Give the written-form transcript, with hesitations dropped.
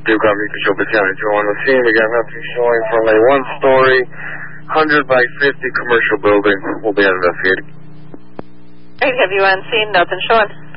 Steve Garvey, Control Battalion. Joe on the scene. We got nothing showing from a one-story, 100 by 50 commercial building. We'll be investigating. Great, have you on scene? Nothing showing.